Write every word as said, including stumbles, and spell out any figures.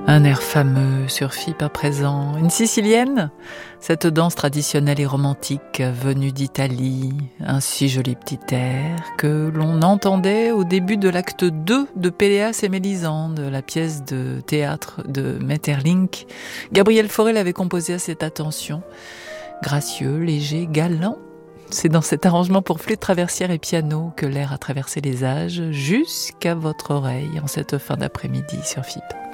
Un air fameux sur F I P à présent. Une sicilienne, cette danse traditionnelle et romantique venue d'Italie. Un si joli petit air que l'on entendait au début de l'acte deux de Péléas et Mélisande, la pièce de théâtre de Maeterlinck. Gabriel Fauré l'avait composé à cette attention. Gracieux, léger, galant. C'est dans cet arrangement pour flûte traversière et piano que l'air a traversé les âges jusqu'à votre oreille en cette fin d'après-midi sur F I P.